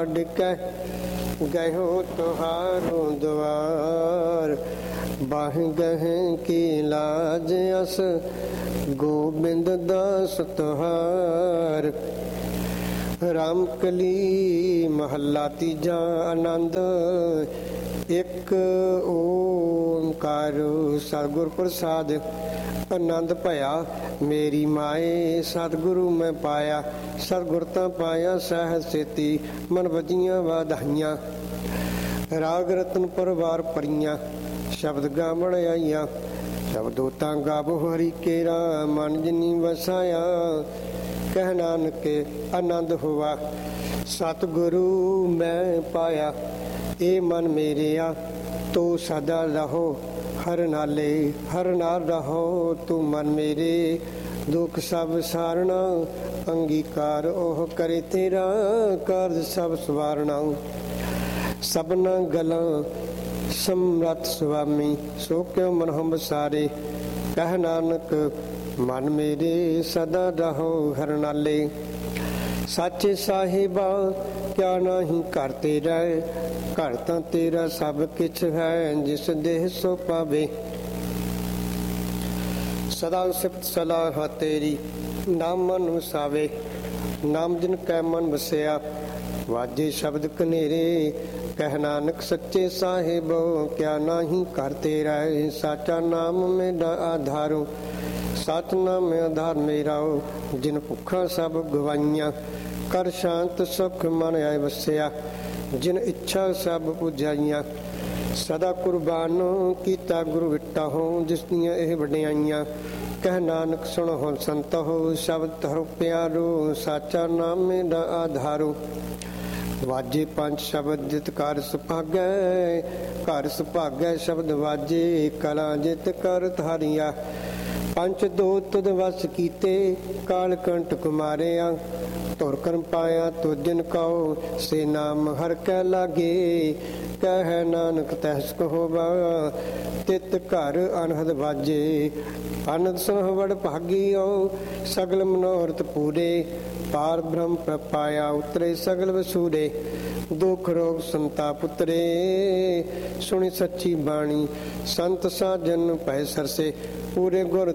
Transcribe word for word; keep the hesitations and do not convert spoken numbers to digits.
ਡਿਕੈ ਗਇਓ ਤੁਹਾਰੋ ਦੁਆਰ, ਬਾਹ ਗਹਿ ਕੀ ਲਾਜ ਅਸ ਗੋਬਿੰਦ ਦਾਸ ਤੁਹਾਰ। ਰਾਮ ਕਲੀ ਮਹੱਲਾ ਤੀਜਾ। ਆਨੰਦ ਇੱਕ ਓੰਕਾਰ ਸਤਿਗੁਰ ਪ੍ਰਸਾਦ। ਆਨੰਦ ਭਇਆ ਮੇਰੀ ਮਾਏ, ਸਤਿਗੁਰੂ ਮੈਂ ਪਾਇਆ। ਸਤਿਗੁਰ ਤਾਂ ਪਾਇਆ ਸਹਿਜ ਸੇਤੀ, ਮਨ ਵਧੀਆਂ ਵਾਧਾਈਆਂ। ਰਾਗ ਰਤਨ ਪਰਵਾਰ ਪਰੀਆਂ, ਸ਼ਬਦ ਗਾਵਣ ਆਈਆਂ। ਸ਼ਬਦੋ ਤਾਂ ਗਾਵੋ ਹਰੀ ਕੇਰਾ, ਮਨ ਜਿਨੀ ਵਸਾਇਆ। ਕਹਿ ਨਾਨਕੇ ਆਨੰਦ ਹੋਆ, ਸਤਿਗੁਰੂ ਮੈਂ ਪਾਇਆ। ਇਹ ਮਨ ਮੇਰਿਆ ਤੂੰ ਸਦਾ ਰਹੋ, ਹਰ ਨਾਲੇ ਹਰ ਨਾਲ ਰਹੋ। ਤੂੰ ਮਨ ਮੇਰੇ ਦੁੱਖ ਸਭ ਸਾਰਣਾ, ਅੰਗੀਕਾਰ ਉਹ ਕਰੇ ਤੇਰਾ, ਕਾਰਜ ਸਭ ਸਵਾਰਣਾ। ਸਭਨਾ ਗਲਾਂ ਸਮਰੱਥ ਸੁਆਮੀ, ਸੋ ਕਿਉ ਮਨ ਹਮ ਸਾਰੇ। ਕਹਿ ਨਾਨਕ ਮਨ ਮੇਰੇ ਸਦਾ ਰਹੋ ਹਰ ਨਾਲੇ। ਸਾਚੇ ਸਾਹਿਬਾ ਕਿਆ ਨਾਹੀ ਘਰ ਤੇਰਾ, ਘਰ ਤਾਂ ਤੇਰਾ ਸਭ ਕਿਛ ਹੈ। ਜਿਸ ਦੇਹ ਸੋ ਪਾਵੇ, ਸਦਾ ਸਿਫਤ ਸਲਾਹ ਤੇਰੀ, ਨਾਮ ਮਨ ਵਸਾਵੇ। ਨਾਮ ਜਿਨ ਕੈ ਮਨ ਵਸਿਆ, ਵਾਜੇ ਸ਼ਬਦ ਕਨੇਰੇ। ਕਹਿ ਨਾਨਕ ਸੱਚੇ ਸਾਹਿਬ ਕਿਆ ਨਾਹੀ ਘਰ ਤੇਰਾ। ਸਾਚਾ ਨਾਮ ਮੇਰਾ ਆਧਾਰੋ, ਸਤਿਨਾਮ ਆਧਾਰ ਮੇਰਾ। ਜਿਨ ਭੁੱਖਾਂ ਸਭ ਗਵਾਈਆਂ, ਕਰ ਸ਼ਾਂਤ ਸੁਖ ਮਨ ਆਏ ਵਸਿਆ। ਜਿਨ ਇੱਛਾ ਸਭ ਪੁਜਾਈਆਂ, ਸਦਾ ਕੁਰਬਾਨ ਕੀਤਾ ਗੁਰੂ ਵਿਟਾ ਹੋ। ਜਿਸ ਦੀਆਂ ਇਹ ਵਡਿਆਈਆਂ, ਕਹਿ ਨਾਨਕ ਸੁਣੋ ਹੁਣ ਸੰਤੋ। ਸ਼ਬਦ ਧਰੋ ਪਿਆਰੋ, ਸਾਚਾ ਨਾਮ ਮੇਰਾ ਆਧਾਰੋ। ਵਾਜੇ ਪੰਜ ਸ਼ਬਦ ਜਿਤ ਕਰ ਸੁਭਾਗੈ, ਘਰ ਸੁਭਾਗੈ ਸ਼ਬਦ ਵਾਜੇ। ਕਲਾ ਜਿਤ ਕਰ ਧਾਰੀਆ, ਪੰਚ ਦੋ ਤੁਧ ਵਸ ਕੀਤੇ। ਕਾਲ ਕੰਟਕ ਮਾਰਿਆ, ਧੁਰ ਕਰਮ ਪਾਇਆ ਤੁ ਜਿਨ ਕਉ। ਸੇ ਨਾਮ ਹਰ ਕੈ ਲਾਗੇ, ਕਹਿ ਨਾਨਕ ਤਹਿਸ ਹੋਵਾ। ਤਿਤ ਘਰ ਅਨਹਦ ਵਾਜੇ, ਅਨੰਦ ਸੁਨਹੁ ਵਡ ਭਾਗੀਓ। ਸਗਲ ਮਨੋਰਥ ਪੂਰੇ, ਪਾਰ ਬ੍ਰਹਮ ਪਾਇਆ ਉਤਰੇ ਸਗਲ ਵਸੂਰੇ। ਦੁਖ ਰੋਗ ਸੰਤਾਪ ਉਤਰੇ, ਸੁਣੀ ਸੱਚੀ ਬਾਣੀ। ਸੰਤ ਸਾਜਨ ਭੈ ਸਰਸੇ, ਪੂਰੇ ਗੁਰ